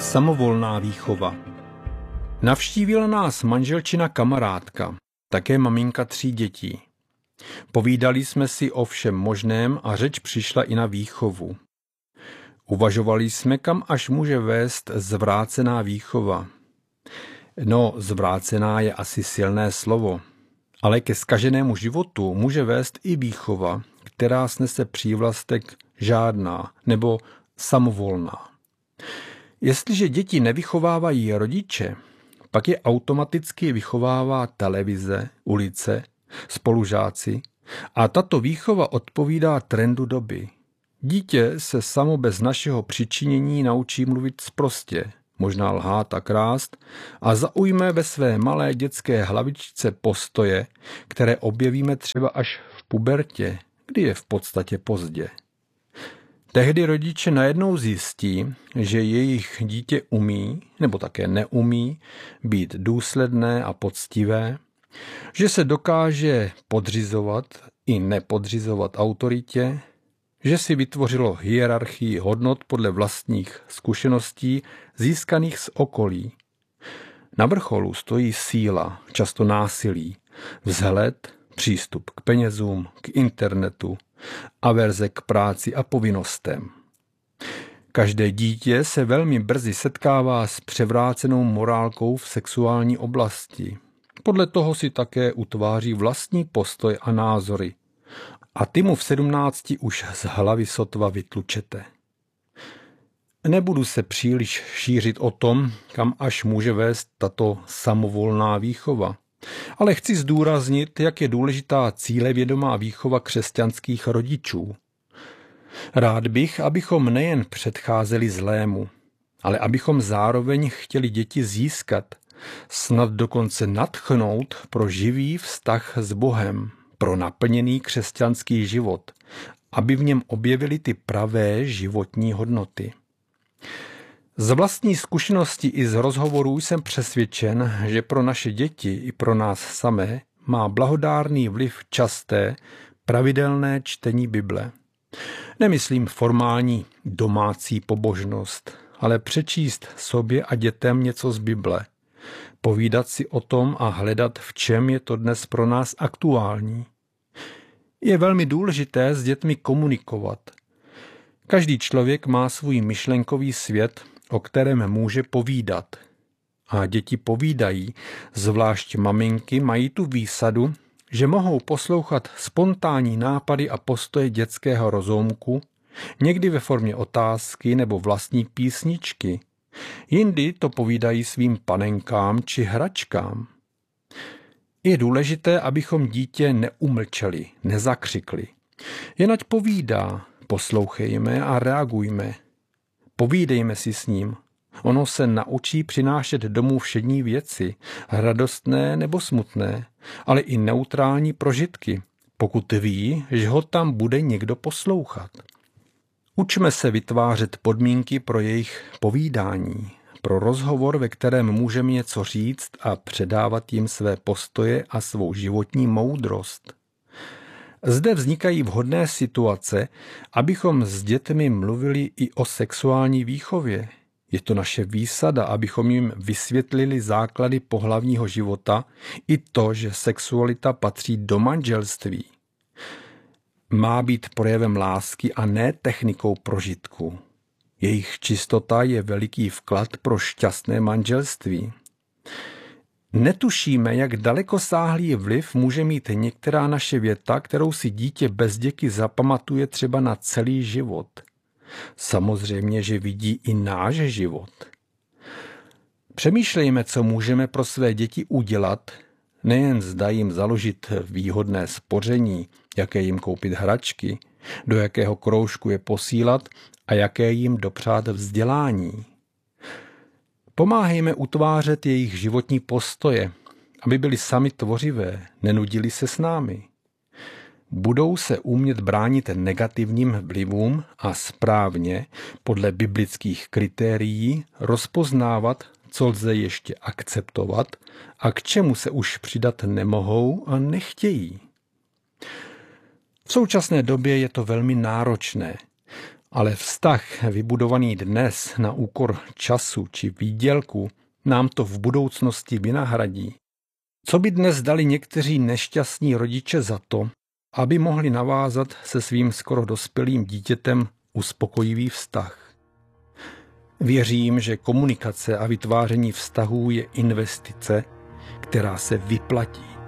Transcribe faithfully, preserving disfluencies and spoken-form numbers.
Samovolná výchova. Navštívila nás manželčina kamarádka, také maminka tří dětí. Povídali jsme si o všem možném a řeč přišla i na výchovu. Uvažovali jsme, kam až může vést zvrácená výchova. No, zvrácená je asi silné slovo, ale ke zkaženému životu může vést i výchova, která snese přívlastek žádná nebo samovolná. Jestliže děti nevychovávají rodiče, pak je automaticky vychovává televize, ulice, spolužáci a tato výchova odpovídá trendu doby. Dítě se samo bez našeho přičinění naučí mluvit sprostě, možná lhát a krást a zaujme ve své malé dětské hlavičce postoje, které objevíme třeba až v pubertě, kdy je v podstatě pozdě. Tehdy rodiče najednou zjistí, že jejich dítě umí, nebo také neumí, být důsledné a poctivé, že se dokáže podřizovat i nepodřizovat autoritě, že si vytvořilo hierarchii hodnot podle vlastních zkušeností získaných z okolí. Na vrcholu stojí síla, často násilí, vzhled, přístup k penězům, k internetu, averze k práci a povinnostem. Každé dítě se velmi brzy setkává s převrácenou morálkou v sexuální oblasti. Podle toho si také utváří vlastní postoj a názory. A ty mu v sedmnácti už z hlavy sotva vytlučete. Nebudu se příliš šířit o tom, kam až může vést tato samovolná výchova, ale chci zdůraznit, jak je důležitá cílevědomá výchova křesťanských rodičů. Rád bych, abychom nejen předcházeli zlému, ale abychom zároveň chtěli děti získat, snad dokonce nadchnout pro živý vztah s Bohem, pro naplněný křesťanský život, aby v něm objevili ty pravé životní hodnoty. Z vlastní zkušenosti i z rozhovorů jsem přesvědčen, že pro naše děti i pro nás samé má blahodárný vliv časté, pravidelné čtení Bible. Nemyslím formální domácí pobožnost, ale přečíst sobě a dětem něco z Bible, povídat si o tom a hledat, v čem je to dnes pro nás aktuální. Je velmi důležité s dětmi komunikovat. Každý člověk má svůj myšlenkový svět, o kterém může povídat. A děti povídají, zvlášť maminky mají tu výsadu, že mohou poslouchat spontánní nápady a postoje dětského rozumku, někdy ve formě otázky nebo vlastní písničky. Jindy to povídají svým panenkám či hračkám. Je důležité, abychom dítě neumlčeli, nezakřikli. Jen ať povídá, poslouchejme a reagujme. Povídejme si s ním. Ono se naučí přinášet domů všední věci, radostné nebo smutné, ale i neutrální prožitky, pokud ví, že ho tam bude někdo poslouchat. Učme se vytvářet podmínky pro jejich povídání, pro rozhovor, ve kterém můžeme něco říct a předávat jim své postoje a svou životní moudrost. Zde vznikají vhodné situace, abychom s dětmi mluvili i o sexuální výchově. Je to naše výsada, abychom jim vysvětlili základy pohlavního života i to, že sexualita patří do manželství. Má být projevem lásky a ne technikou prožitku. Jejich čistota je veliký vklad pro šťastné manželství. Netušíme, jak dalekosáhlý vliv může mít některá naše věta, kterou si dítě bez děky zapamatuje třeba na celý život. Samozřejmě, že vidí i náš život. Přemýšlejme, co můžeme pro své děti udělat, nejen zda jim založit výhodné spoření, jaké jim koupit hračky, do jakého kroužku je posílat a jaké jim dopřát vzdělání. Pomáhejme utvářet jejich životní postoje, aby byli sami tvořivé, nenudili se s námi. Budou se umět bránit negativním vlivům a správně, podle biblických kritérií, rozpoznávat, co lze ještě akceptovat a k čemu se už přidat nemohou a nechtějí. V současné době je to velmi náročné Ale vztah vybudovaný dnes na úkor času či výdělku nám to v budoucnosti vynahradí. Co by dnes dali někteří nešťastní rodiče za to, aby mohli navázat se svým skoro dospělým dítětem uspokojivý vztah? Věřím, že komunikace a vytváření vztahů je investice, která se vyplatí.